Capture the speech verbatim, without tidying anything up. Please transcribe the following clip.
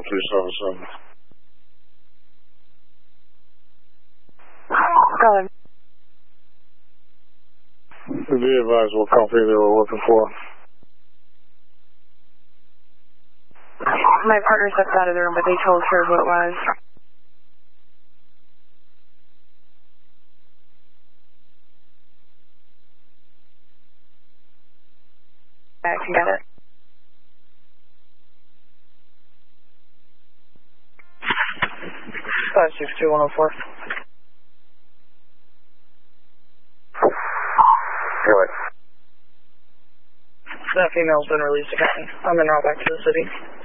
three seven seven. Go ahead. Be advised what company they were working for. My partner stepped out of the room, but they told her who it was. I can get it. five six two one oh four. Good. That female's been released again. I'm en route back to the city.